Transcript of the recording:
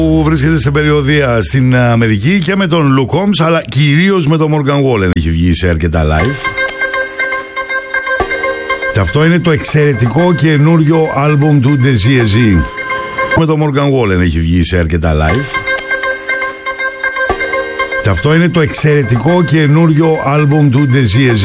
που βρίσκεται σε περιοδεία στην Αμερική και με τον Luke Combs, αλλά κυρίως με τον Morgan Wallen έχει βγει σε αρκετά live. Και αυτό είναι το εξαιρετικό καινούριο άλμπουμ του Desi. Με τον Morgan Wallen έχει βγει σε αρκετά live. Και αυτό είναι το εξαιρετικό καινούριο άλμπουμ του Desi.